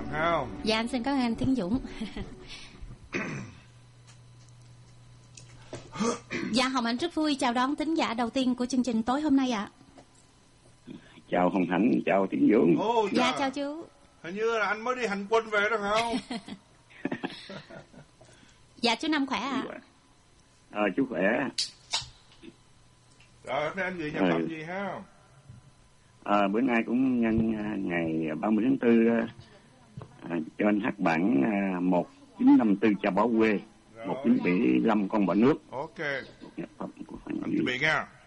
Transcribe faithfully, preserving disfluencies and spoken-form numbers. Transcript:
không? Dạ anh xin cảm ơn anh Tiến Dũng. Dạ Hồng Hạnh rất vui chào đón thính giả đầu tiên của chương trình tối hôm nay ạ. Chào Hồng Hạnh, chào Tiến Dũng. Ô, dạ chào chú. Hình như là anh mới đi hành quân về đó không? Dạ chú Năm khỏe ạ. À? Ờ chú khỏe. Rồi hôm nay anh gửi nhạc phẩm gì ha? À, bữa nay cũng nhân ngày ba mươi tháng tư à, cho anh hát bản à, một chín năm tư Cha Báo Quê, một chín bảy lăm Con Bọ Nước. Ok. Nhạc phẩm của anh chuẩn bị nha.